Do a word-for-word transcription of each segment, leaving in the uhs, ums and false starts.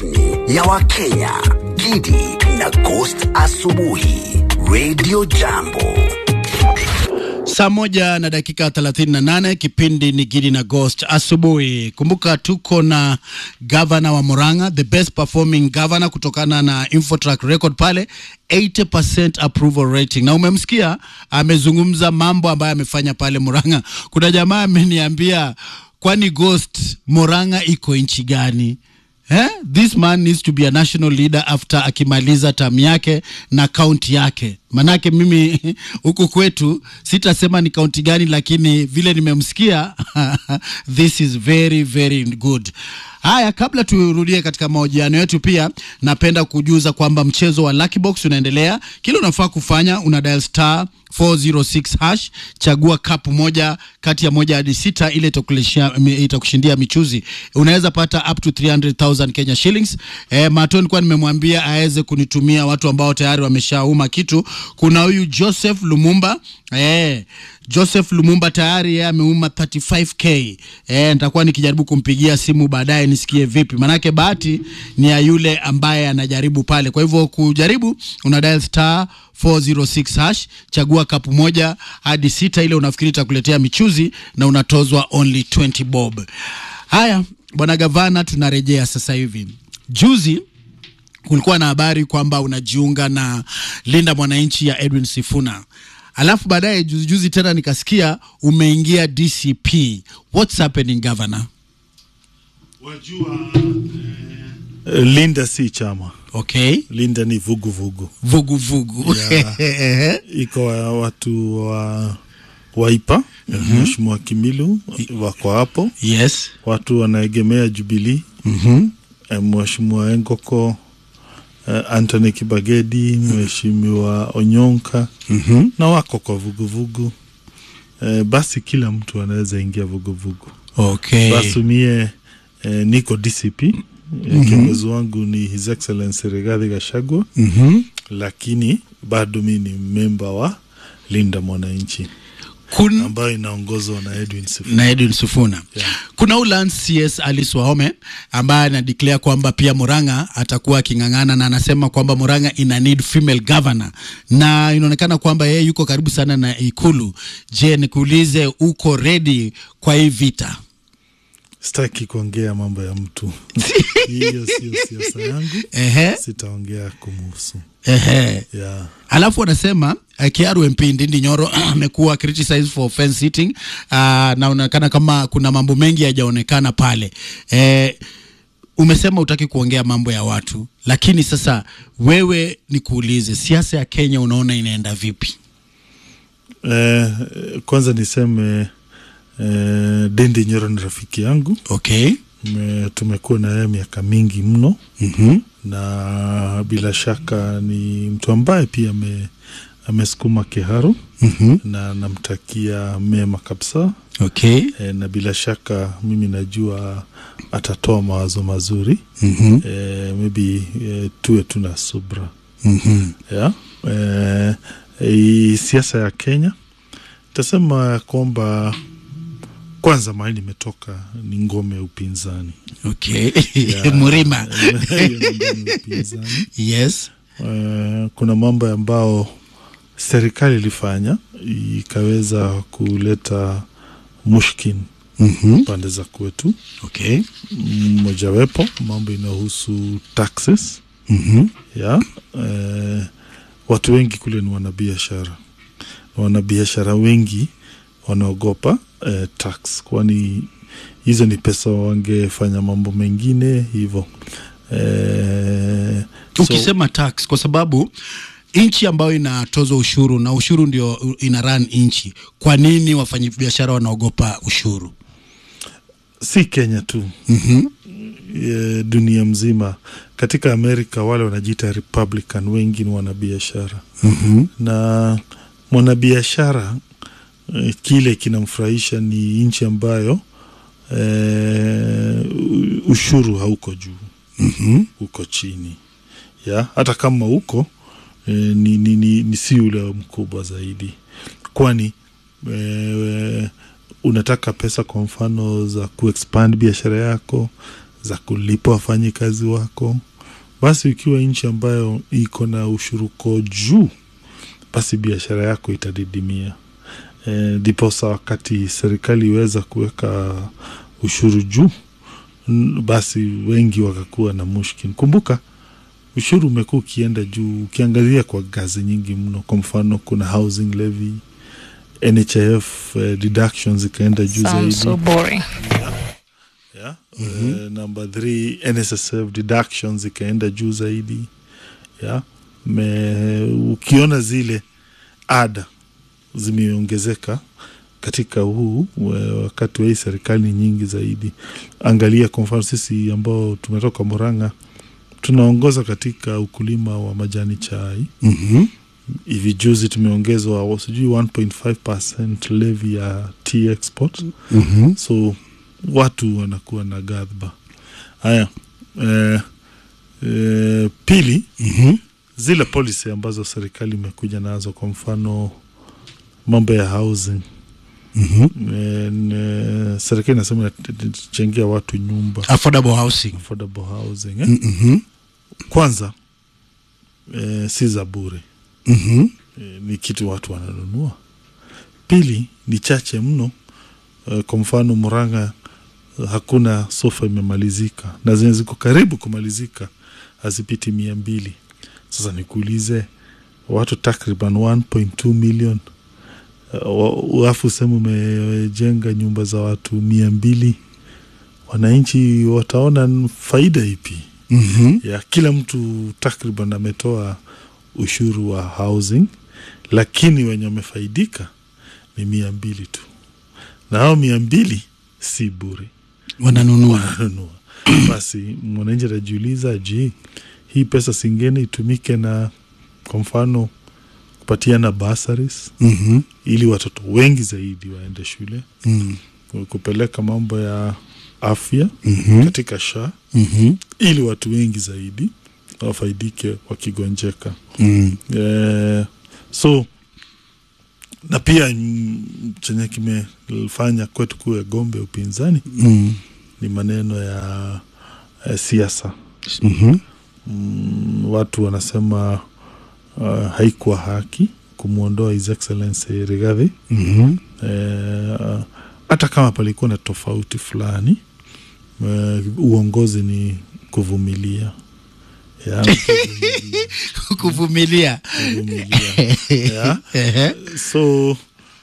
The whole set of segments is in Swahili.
rasmi ya Wakenya. Gidi na Ghost asubuhi. Radio Jambo. Saa moja na dakika thelathini na nane, kipindi ni Gidi na Ghost asubuhi. Kumbuka tuko na governor wa Murang'a, the best performing governor kutokana na Infotrack record pale, eighty percent approval rating. Na umemsikia amezungumza mambo ambayo amefanya pale Murang'a. Kuna jamaa ameniambia, kwani Ghost, Murang'a iko nchi gani? Eh? This man needs to be a national leader after akimaliza term yake na county yake. Manake mimi huku kwetu sitasema ni county gani, lakini vile nimemsikia this is very very good. Haya, kabla turudie katika mahojiano yetu, pia napenda kujuza kwamba mchezo wa Lucky Box unaendelea. Kile unafaa kufanya, una dial star four oh six hash, chagua kapu moja kati ya moja hadi sita, ile itakushindia michuzi. Unaweza pata up to three hundred thousand Kenya shillings. Eh, Matoni kwa nimemwambia aweze kunitumia watu ambao tayari wameshauma kitu. Kuna huyu Joseph Lumumba, eh Joseph Lumumba tayari yeye ameuma thirty-five K. Eh, nitakuwa nikijaribu kumpigia simu baadaye nisikie vipi. Manake bahati ni ya yule ambaye anajaribu pale. Kwa hivyo kujaribu, una dial star four oh six hash, chagua kapu moja hadi sita, ile unafikiri itakuletea michuzi, na unatozwa only twenty bob. Haya, bwana gavana, tunarejea sasa hivi. Juzi kulikuwa na habari kwamba unajiunga na Linda Mwananchi ya Edwin Sifuna. Alafu baadaye juzi juzi tena nikasikia umeingia D C P. What's happening, governor? Wajua eh, Linda si chama. Okay. Linda ni vugu vugu. Vugu vugu. Yeah. Iko watu wa Waipa, mm-hmm. Mheshimiwa Kimilu wako hapo. Yes. Watu wanaegemea Jubilee. Mhm. Mheshimiwa Engoko, Uh, Anthony Kibagedi, Mheshimiwa Onyonka, mm-hmm. na wako kwa vuguvugu. Uh, basi kila mtu anaweza ingia vuguvugu. Okay. Basi mie uh, niko D C P. Mm-hmm. Kiongozi wangu ni His Excellency Rigathi Gachagua. Mhm. Lakini bado mimi ni member wa Linda Mwananchi. Kun... ambayo inaongozwa na Edwin Sifuna. Na Edwin Sifuna. Yeah. Kuna Ulan C S Alice Wahome ambaye anadeclare kwamba pia Murang'a atakuwa kingangana, na anasema kwamba Murang'a ina need female governor, na inaonekana kwamba yeye yuko karibu sana na Ikulu. Je, nikuulize, uko ready kwa hii vita? Sitaki kuongea mambo ya mtu. Hiyo sio siasa yangu. Ehe. Sitaongea kumhusu. Ehe. Yeah. Alafu wanasema uh, Kiaru M P Ndindi Nyoro amekuwa criticized for fence sitting, uh, na unaonekana kama kuna mambo mengi hayajaonekana pale. Eh, umesema utaki kuongea mambo ya watu, lakini sasa wewe nikuulize, siasa ya Kenya unaona inaenda vipi? Eh, kwanza niseme eh, Ndindi Nyoro ni rafiki yangu. Okay. Me, tumekuwa na yeye miaka mingi mno. Mhm. Na bila shaka ni mtu ambaye pia ame amesukuma Kiharu. Mhm. Na namtakia mema kabisa. Okay. E, na bila shaka mimi najua atatoa mawazo mazuri. Mhm. E, maybe e, tuwe tuna subra. Mhm. Yeah. E, e, siasa ya Kenya tasema kwamba kwanza mahali nimetoka ni ngome ya upinzani. Okay. Yeah. Murima. Upinzani. Yes. Uh, kuna mambo ambao serikali ilifanya ikaweza kuleta mushkin Mhm. pande za kwetu. Okay. Mojawapo mambo inahusu taxes. Mhm. Yeah. Uh, watu wengi kule ni wanabiashara. Wanabiashara wengi wanaogopa uh, tax, kwani hizo ni pesa wangefanya mambo mengine hivyo. Eh, ukisema so, tax kwa sababu nchi ambayo inatoza ushuru na ushuru ndio ina run nchi, kwa nini wafanyabiashara wanaogopa ushuru? Si Kenya tu. Mhm. E, dunia mzima. Katika Amerika wale wanajiita Republican wengi ni wanabiashara. Mhm. Na mwanabiashara e, kile kinamfurahisha ni nchi ambayo e, ushuru hauko juu. Mhm. Uko chini. Ya, hata kama uko e, ni, ni, ni, ni si ule mkubwa zaidi. Kwani e, unataka pesa kwa mfano za kuexpand biashara yako, za kulipa wafanyikazi wako. Basi ukiwa nchi ambayo iko na ushuruko juu, basi biashara yako itadidimia. E, diposa wakati serikali iweza kuweka ushuru juu, basi wengi wakakuwa na mushkil. Kumbuka ushuru umekuwa ukienda juu, ukiangalia kwa gazi nyingi mno. Kwa mfano kuna housing levy, N H I F uh, deductions ikaenda juu zaidi. So boring. Yeah. Yeah. Mm-hmm. Uh, number three, N S S F deductions ikaenda juu zaidi. Yeah. Me, ukiona zile ada zimeongezeka katika huu wakati wa hii serikali nyingi zaidi. Angalia kwa mfano sisi ambao tumetoka Murang'a, tunaongoza katika ukulima wa majani chai. Mhm. Hivi juzi tumeongezwa sijui one point five percent levy ya tea export. Mhm. So watu wanakuwa na ghadhabu. Haya, eh, eh, pili, Mhm. zile policy ambazo serikali imekuja nazo, kwa mfano mambo ya housing. Mhm. E, serikali inasema inachangia watu nyumba, Affordable housing. affordable housing eh? Mhm. Kwanza e, si za bure. Mhm. E, ni kitu watu wananunua. Pili, ni chache mno. E, kwa mfano Murang'a hakuna sofa imemalizika, na zenye ziko karibu kumalizika hazipiti mia mbili. Sasa nikuulize, watu takriban one point two million, uafu semu umejenga nyumba za watu mia mbili, wananchi wataona faida ipi? Mhm. Ya kila mtu takriban ametoa ushuru wa housing, lakini wenye wamefaidika ni mia mbili tu, na hao mia mbili si bure, Wananunua. wananunua. Basi mwananchi anajiuliza, je, hii pesa singine itumike na kwa mfano kupatiana bursaries, Mhm. ili watoto wengi zaidi waende shule, Mhm. kupeleka mambo ya afya Mhm. katika S H A, Mhm. ili watu wengi zaidi wafaidike wakigonjeka. Mhm. Eh, so na pia mm, chenye kimefanya kwetu kuwe gombe upinzani Mhm. ni maneno ya eh, siasa. Mhm. Mm, watu wanasema uh, haikuwa haki kumuondoa His Excellency Rigathi. Mhm. Eh, hata kama palikuwa na tofauti fulani, eh, uongozi ni kuvumilia. Ya, kuvumilia. Kuvumilia. Kuvumilia. Ya. Ehe. So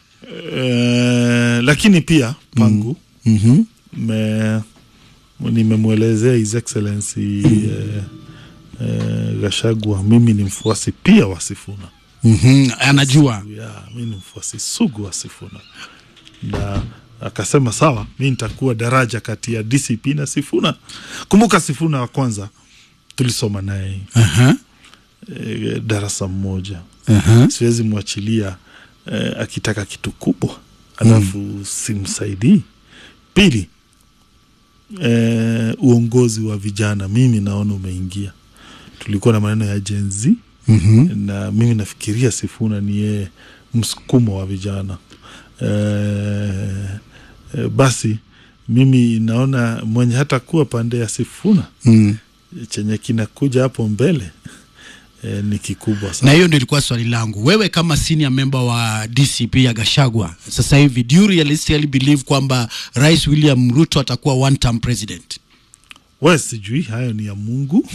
eh, lakini pia pangu Mhm. me nimemwelezea His Excellency eh, eh, Gachagua, mimi ni mfuasi pia wa Sifuna. Mhm. Anajua. Ya, mimi ni mfuasi sugu wa Sifuna, na akasema sawa, mimi nitakuwa daraja kati ya D C P na Sifuna. Kumbuka Sifuna wa kwanza tulisoma naye Aha. e, darasa mmoja. Aha. Siwezi mwachilia e, akitaka kitu kubwa alafu mm. simsaidii. Pili, e, uongozi wa vijana mimi naona umeingia. Tulikuwa na maneno ya Gen Z. Mhm. Na mimi nafikiria Sifuna ni yeye msukumo wa vijana. E, e, basi mimi naona mwenye hata kuwa pande ya Sifuna Mhm. chenye kinakuja hapo mbele e, ni kikubwa sana. Na hiyo ndio ilikuwa swali langu. Wewe kama senior member wa D C P ya Gachagua, sasa hivi do you realistically believe kwamba Rais William Ruto atakuwa one term president? Wewe sijui, hayo ni ya Mungu.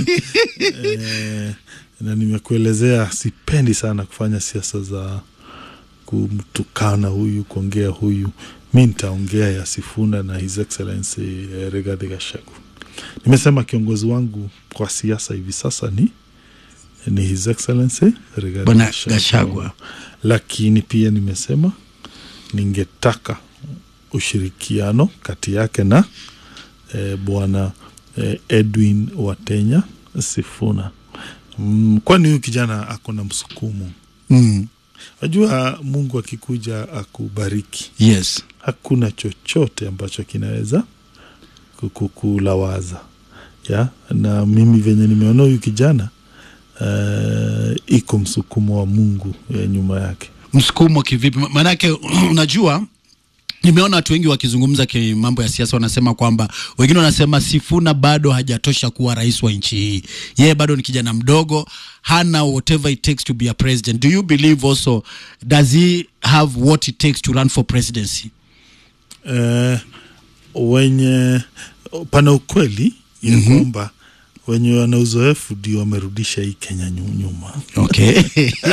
e, na nimekuelezea sipendi sana kufanya siasa za kumtukana huyu, kuongea huyu. Mimi nitaongea ya Sifuna na His Excellency eh, Rigathi Gachagua. Nimesema kiongozi wangu kwa siasa hivi sasa ni ni His Excellency Rigathi Bwana Gachagua. Lakini pia nimesema ningetaka ushirikiano kati yake na eh, bwana eh, Edwin Watenya Sifuna. Mm, kwani huyu kijana ako na msukumo. Mhm. Najua Mungu akikuja akubariki, Yes. hakuna chochote ambacho kinaweza kukulawaza. Ya, na mimi venye nimeona huyu kijana uh, iko msukumo wa Mungu ya nyuma yake. Msukumo kivipi? Maanake unajua Nimeona watu wengi wakizungumza kwa mambo ya siasa, wanasema kwamba wengine wanasema Sifuna bado hajatosha kuwa rais wa nchi hii. Yeye bado ni kijana mdogo, hana whatever it takes to be a president. Do you believe also, does he have what it takes to run for presidency? Uh, wenye pana ukweli ya mm-hmm. kwamba wenye wana uzoefu ndio wamerudisha hii Kenya nyuma. Okay.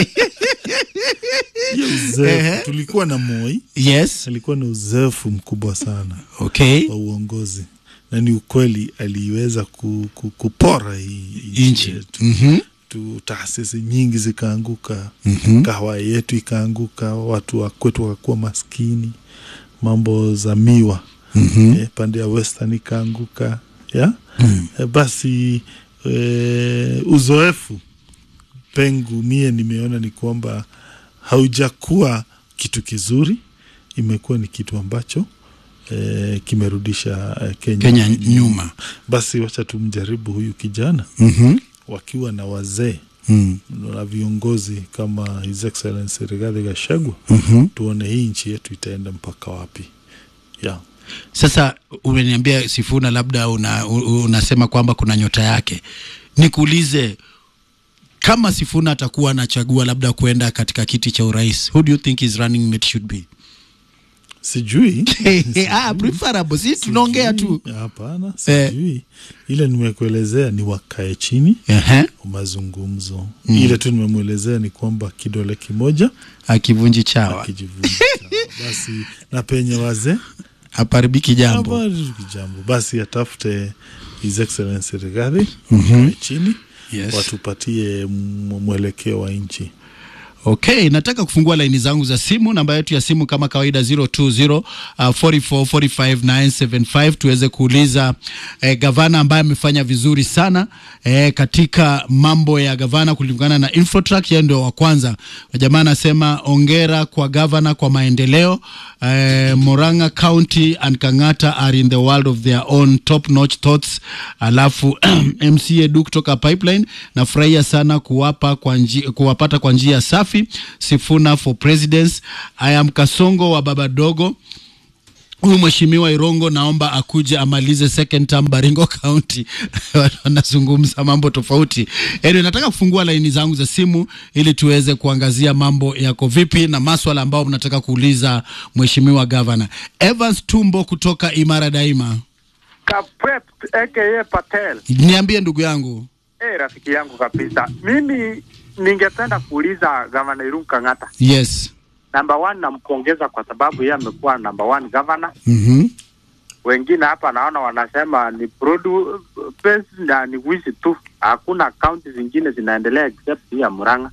Uzoefu, tulikuwa na Moi. Yes. Alikuwa na uzoefu mkubwa sana. Okay. Wa uongozi. Na ni ukweli aliweza ku, ku, kupora hii nchi. Mhm. Tu taasisi nyingi zikaanguka. Mm-hmm. Kahawa yetu ikaanguka, watu wa kwetu wakakuwa maskini. Mambo za miwa. Mm-hmm. Eh, pande ya Western ikaanguka. Ya? Mm. Eh, basi eh, uzoefu pengu mie nimeona ni kwamba haujakuwa kitu kizuri, imekuwa ni kitu ambacho eh, kimerudisha eh, Kenya, Kenya nyuma. Basi wacha tumjaribu huyu kijana. Mhm. Wakiwa na wazee mm. na viongozi kama His Excellency Rigathi Gachagua, mm-hmm. tuone hii nchi yetu itaenda mpaka wapi. Yeah. Sasa umeniambia Sifuna labda una, unasema kwamba kuna nyota yake. Nikuulize, kama Sifuna atakuwa anachagua labda kuenda katika kiti cha urais, who do you think his running mate should be? Sijui. Ah, preferable. Si tunaongea tu. Hapana, sijui. Eh. Ile nimekuelezea ni wakae chini. Uh-huh. Mazungumzo. Mm. Ile tu nimemuelezea ni kwamba kidole kimoja akivunji chawa. Akivunji chawa. Basi na penye wazee haparibiki jambo. Haparibiki jambo. Basi atafute His Excellency Rigathi. Mhm. Chini. Yes. Watupatie mwelekeo wa nchi. Okay, nataka kufungua laini zangu za simu. Namba yetu ya simu kama kawaida zero two zero four four four five nine seven five. Tuweze kuuliza eh, gavana ambaye amefanya vizuri sana eh, katika mambo ya gavana kulingana na Infotrack. Yeye ndio wa kwanza. Jamaa anasema ongera kwa gavana kwa maendeleo. eh, Murang'a County and Kangata are in the world of their own, top notch thoughts. Alafu M C A Du kutoka Pipeline, nafurahia sana kuwapa kwa njia, kuwapata kwa njia safi. Sifuna for presidents. I am Kasongo wa Baba Dogo. Huyu mheshimiwa Irongo naomba akuje amalize second term Baringo County. Wanazungumza mambo tofauti. Eri, nataka kufungua laini zangu za simu ili tuweze kuangazia mambo yako vipi na maswala ambao mnataka kuuliza mheshimiwa governor. Evans Tumbo kutoka Imara Daima. Kapwep aka Patel. Niambie ndugu yangu. Eh, rafiki yangu kabisa. Mimi ningependa kuuliza Governor Irungu Kangata. Yes. Number one, nampongeza kwa sababu yeye amekuwa number one governor. Mhm. Wengine hapa naona wanasema ni produce na ni wizi tu. Hakuna county zingine zinaendelea except ya Murang'a.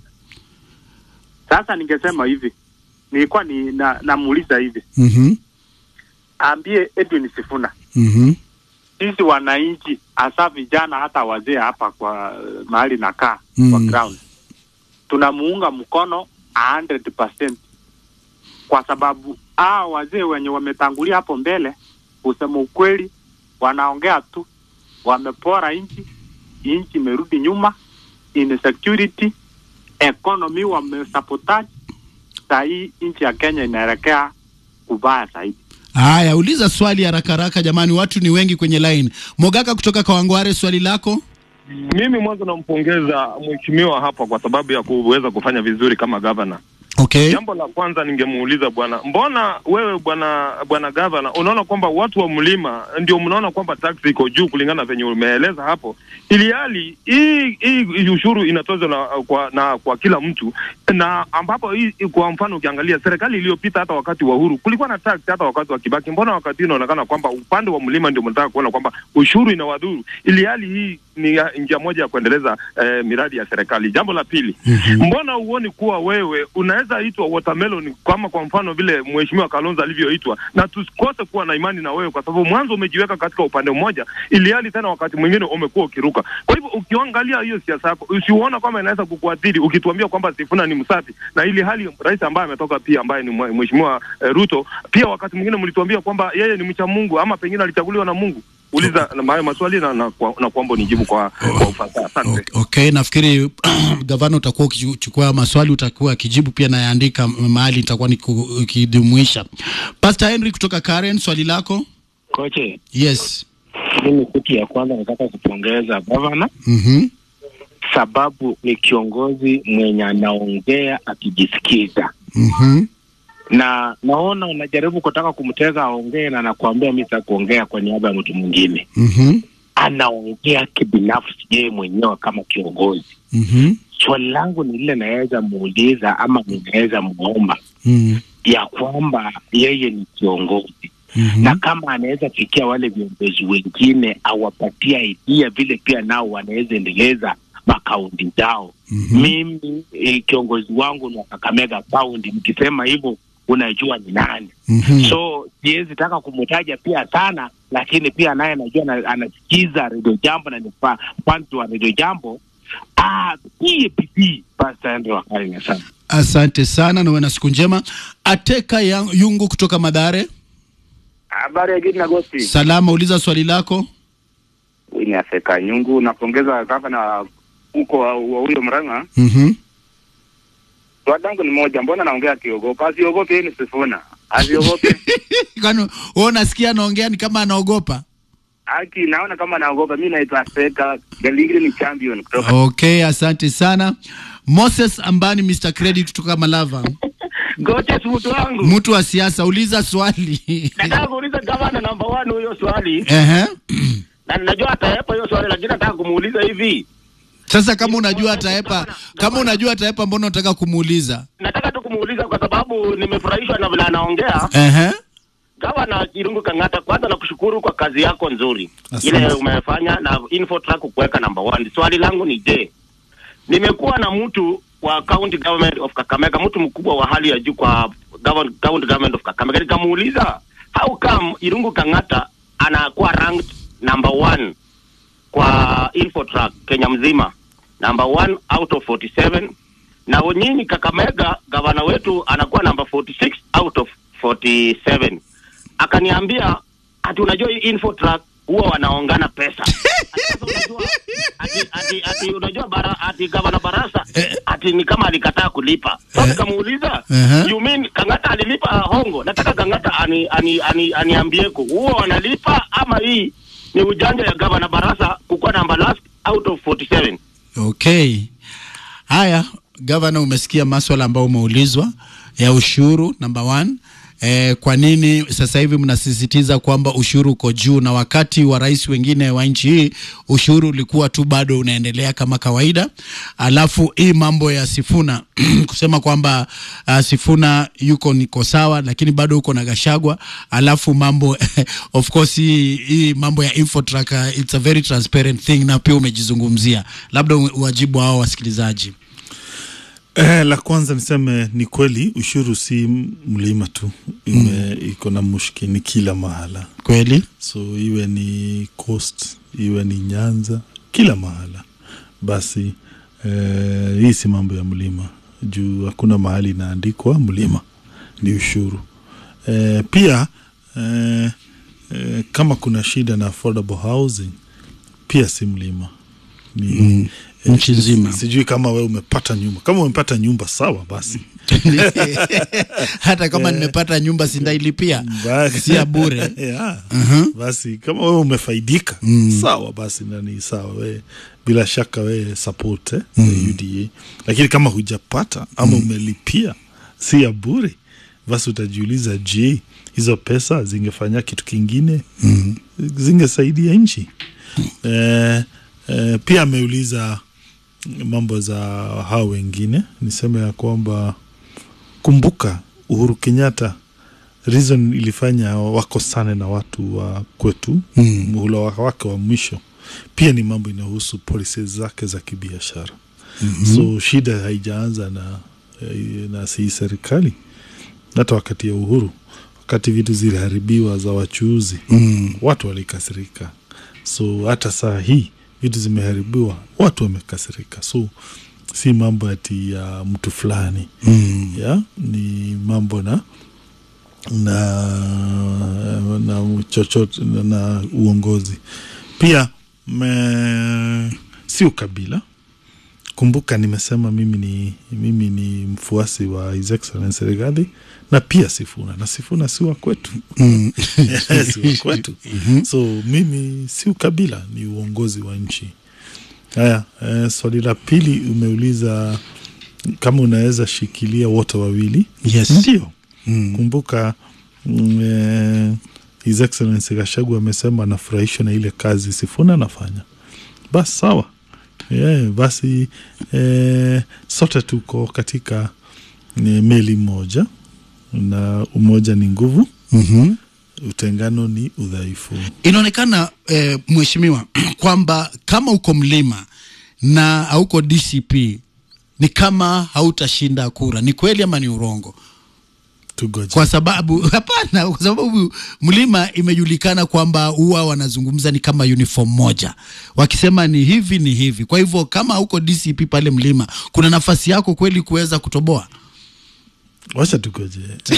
Sasa ningesema hivi. Nilikuwa ni na, namuuliza hivi. Mhm. Ambie Edwin Sifuna. Mhm. Sisi wananchi hasa vijana hata wazee hapa kwa mahali nakaa mm. kwa ground, tunamuunga mkono one hundred percent kwa sababu ah wazee wenye wametangulia hapo mbele, kusema ukweli, wanaongea tu, wamepora nchi, nchi imerudi nyuma, insecurity, economy wamesabotage. Sai nchi ya Kenya inaelekea kubaya zaidi. Haya, uliza swali haraka haraka jamani, watu ni wengi kwenye line. Mogaka kutoka Kawangware, swali lako. Mimi mwanzo nampongeza mheshimiwa hapa kwa sababu ya kuweza kufanya vizuri kama governor. Okay. Jambo la kwanza ningemuuliza bwana, mbona wewe bwana bwana governor unaona kwamba watu wa mlima ndio mnaona kwamba tax iko juu kulingana venye umeeleza hapo, ili hali hii hii ushuru inatozwa na kwa na kwa kila mtu, na ambapo hii kwa mfano ukiangalia serikali iliyopita hata wakati wa Uhuru kulikuwa na tax hata wakati wa Kibaki, mbona wakati huu inaonekana kwamba upande wa mlima ndio mnataka kuona kwamba ushuru inawadhuru, ili hali hii ni njia moja ya kuendeleza eh, miradi ya serikali. Jambo la pili, mm-hmm. mbona uone kuwa wewe unaweza itwa watermelon kama kwa mfano vile mheshimiwa Kalonzo alivyoitwa, na tusikose kuwa na imani na wewe kwa sababu mwanzo umejiweka katika upande mmoja, ili hali tena wakati mwingine umekuwa ukiruka. Kwa hivyo ukiangalia hiyo siasa yako usiuona kama inaweza kukuathiri ukituambia kwamba Sifuna ni msafi, na ili hali rais ambaye ametoka pia ambaye ni mheshimiwa eh, Ruto pia wakati mwingine mlituambia kwamba yeye ni mcha Mungu ama pengine alichaguliwa na Mungu. Uliza na maswali na na, na kuomba nijibu kwa kwa ufasaha. Asante. Okay, nafikiri gavana utakuwa ukichukua maswali, utakuwa kijibu pia na yaandika mahali nitakuwa nikidumuisha. Pastor Henry kutoka Karen, swali lako? Koche. Yes. Mimi kitu ya kwanza nataka kupongeza gavana. Mhm. Sababu ni kiongozi mwenye anaongea akijisikiza. Mhm. Na naona unajaribu kutaka kumtega aongee na anakuambia mimi sitakuongea kwa niaba ya mtu mwingine. Mhm. Anaongea kibinafsi yeye mwenyewe kama kiongozi. Mhm. Swali langu ni lile naweza muuliza ama ninaweza muomba. Mhm. Ya kwamba yeye ni kiongozi. Mm-hmm. Na kama anaweza fikia wale viongozi wengine awapatia idea vile pia nao wanaweza endeleza makaunti zao. Mm-hmm. Mimi e, kiongozi wangu ni Kakamega County, nikisema hivyo unajua ni nani. Mm-hmm. So siwezi taka kumtaja pia sana, lakini pia naye anajua na, anasikiza Radio Jambo na ni fan wa Radio Jambo. Ah, P P P Pastor Andrew Wakari sana. Asante sana na uwe na siku njema. Ateka ya Yungu kutoka Madare. Habari ya Gidi na Gosti. Salama, uliza swali lako. Wini Ateka Yungu, napongeza gavana huko wa huyo Murang'a. Mhm. Swali langu ni moja, mbona naongea akiogopa? Asiogope, ni Sifuna. Asiogope. Kwani wewe unasikia anaongea ni kama anaogopa? Aki naona kama anaogopa. Mimi naitwa Ateka, Galigri ni champion kutoka. Okay, asante sana. Moses Ambani Mister Credit kutoka Malava. Gote mtu wangu. Mtu wa siasa, uliza swali. Nataka kuuliza gavana number one huyo swali. Ehe. Na najua ataepa hiyo swali, lakini nataka kumuuliza hivi. Sasa kama unajua ataepa, kama unajua ataepa mbona unataka kumuuliza? Nataka tu kumuuliza kwa sababu nimefurahishwa na vile anaongea. Ehe. Gavana Irungu Kang'ata, kwanza nakushukuru kwa kazi yako nzuri. Asante. Ile umefanya na Infotrack kuweka number one. Swali langu ni je, nimekuwa na mtu wa county government of Kakamega, mtu mkubwa wa hali ya juu kwa government, county government of Kakamega, nikamuuliza how come Irungu Kang'ata anakuwa ranked number one kwa Infotrack Kenya mzima, number one out of forty-seven, na nyinyi Kakamega gavana wetu anakuwa number forty-six out of forty-seven. Akaniambia ati unajua hii Infotrack huwa wanaongana pesa. Sasa unajua ati ati ati unajua bara ati gavana Barasa ati ni kama alikataa kulipa. Sasa nikamuuliza, uh-huh. You mean Kang'ata alilipa hongo? Nataka Kang'ata ani ani ani aniambieko huwa wanalipa ama hii ni ujanja ya gavana Barasa kukuwa number last out of forty-seven. Okay. Haya, gavana, umesikia maswala ambayo umeulizwa ya ushuru number one. Eh, kwa nini sasa hivi mnasisitiza kwamba ushuru uko juu na wakati wa rais wengine wa nchi hii ushuru ulikuwa tu bado unaendelea kama kawaida? Alafu hii mambo ya Sifuna kusema kwamba uh, Sifuna yuko niko sawa lakini bado uko na Gashagwa. Alafu mambo of course hii, hii mambo ya Infotrack, uh, it's a very transparent thing na pia umejizungumzia. Labda uwajibu hao wasikilizaji. Eh, la kwanza niseme ni kweli ushuru si mlima tu, ime mm. iko na mushki ni kila mahala. Kweli? So iwe ni Coast, iwe ni Nyanza, kila mahala. Basi eh, hii si mambo ya mlima. Juu hakuna mahali inaandikwa mlima, ni ushuru. Eh, pia eh, eh, kama kuna shida na affordable housing, pia si mlima. Ni mm. nchi nzima. Sijui kama wewe umepata nyumba. Kama umepata nyumba sawa basi. Hata kama nimepata nyumba sindailipia. Si ya bure. Yeah. Uh-huh. Basi kama wewe umefaidika mm. sawa basi nani sawa wewe bila shaka wewe support eh, mm. U D A. Lakini kama hujapata ama mm. umelipia si ya bure, basi utajiuliza, je, hizo pesa zingefanya kitu kingine? Mm. Zingesaidia nchi? Mm. Eh, eh, pia ameuliza mambo za hao wengine. Niseme ya kwamba kumbuka Uhuru Kenyatta reason ilifanya wakosane na watu wa kwetu mm. muhula wake wa mwisho pia ni mambo inahusu policies zake za kibiashara. Mm-hmm. So shida haijaanza na na si serikali. Hata wakati ya Uhuru, wakati vitu ziliharibiwa za wachuuzi mm. watu walikasirika. So hata saa hii vitu zimeharibiwa, watu wamekasirika. So si mambo ati ya mtu fulani. Mm. Ya, ni mambo na na na chochote na, na uongozi pia. Me, si ukabila. Kumbuka nimesema mimi ni mimi ni mfuasi wa His Excellency Rigathi na pia Sifuna, na Sifuna si wa kwetu. Mm. Si wa kwetu. Mm-hmm. So mimi si ukabila, ni uongozi wa nchi. Haya, eh, swali la pili umeuliza kama unaweza shikilia wote wawili. Yes. Ndio. Mm. Kumbuka mm, eh, His Excellency Gachagua amesema anafurahishwa na ile kazi Sifuna anafanya. Basi sawa. Yeah, basi eh, sote tuko katika eh, meli moja na umoja ni nguvu. Mhm. Utengano ni udhaifu. Inaonekana eh, mheshimiwa kwamba kama uko mlima na hauko D C P ni kama hautashinda kura. Ni kweli ama ni urongo? Tugoje. Kwa sababu hapana, kwa sababu mlima imejulikana kwamba huwa wanazungumza ni kama uniform moja, wakisema ni hivi ni hivi. Kwa hivyo kama huko D C P pale mlima, kuna nafasi yako kweli kuweza kutoboa? Wacha tugoje.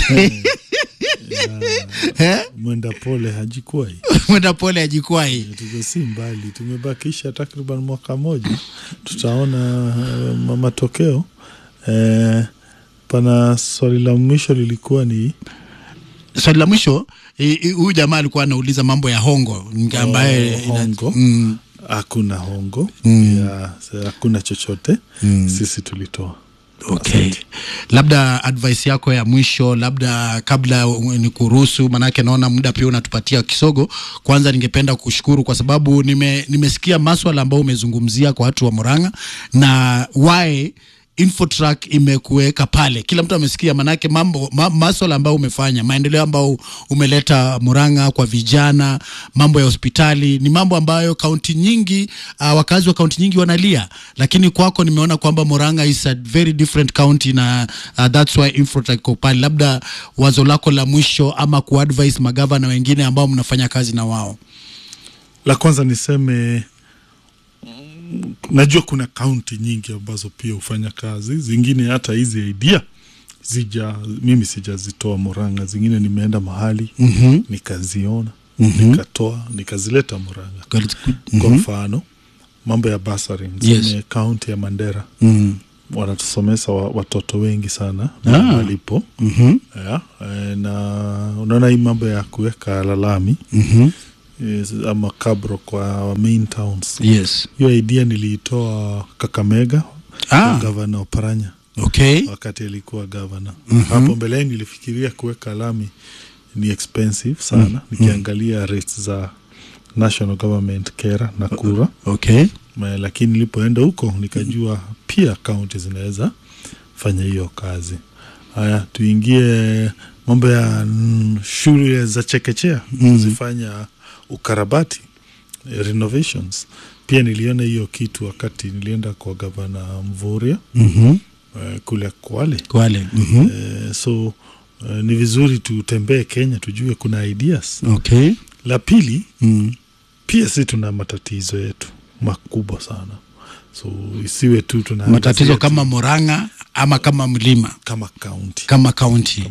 Ya, mwenda pole hajikwai. Mwenda pole hajikwai. Tuko si mbali, tumebakisha takriban mwaka moja, tutaona uh, matokeo. Eh, pana swali la mwisho lilikuwa ni swali la mwisho huyu jamaa alikuwa anauliza mambo ya hongo ambaye oh, hongo. Mm. Hakuna hongo. Mm. Ya, hakuna chochote. Mm. Sisi tulitoa. Okay. Asante. Labda advice yako ya mwisho, labda kabla ni kuruhusu, manake naona muda pia unatupatia kisogo. Kwanza ningependa kushukuru kwa sababu nime nimesikia maswala ambayo umezungumzia kwa watu wa Murang'a na why Infotrack imekuweka pale. Kila mtu amesikia, manake mambo ma, maswala ambayo umefanya, maendeleo ambayo umeleta Murang'a kwa vijana, mambo ya hospitali, ni mambo ambayo kaunti nyingi uh, wakazi wa kaunti nyingi wanalia, lakini kwako nimeona kwamba Murang'a is a very different county na uh, that's why Infotrack iko pale. Labda wazo lako la mwisho ama kuadvise magavana wengine ambao mnafanya kazi na wao. La kwanza niseme, najua kuna kaunti nyingi ambazo pia hufanya kazi, zingine hata hizi idea zija mimi sijazitoa Murang'a, zingine nimeenda mahali mm-hmm. nikaziona, mm-hmm. nikatoa nikazileta Murang'a. Mm-hmm. Kwa mfano mambo ya basari, yes. Kaunti ya Mandera mm. wanatusomesa wa, watoto wengi sana ah. walipo mm-hmm. yeah, na unaona hii mambo ya kuweka lalami mm-hmm. Yes, ama kabro kwa main towns. Yes. Hiyo idea niliitoa Kakamega ah. kwa Governor Oparanya. Okay. Wakati alikuwa governor. Mm-hmm. Hapo mbele nilifikiria kuweka lami ni expensive sana. Mm-hmm. Nikiangalia rates za national government Kera na Kura. Okay. Ma, lakini nilipoenda huko nikajua pia county zinaweza fanya hiyo kazi. Haya, tuingie mambo ya mm, shule za chekechea mm. zifanya ukarabati, renovations. Pia niliona hiyo kitu wakati nilienda kwa Gavana Mvurya mm-hmm. uh, kule Kwale. Kwale. Mm-hmm. Uh, so uh, ni vizuri tutembee Kenya tujue kuna ideas. Okay. La pili, mm. pia si tuna matatizo yetu makubwa sana. So isiwe tu tuna matatizo kama Murang'a ama kama mlima, kama county. Kama county.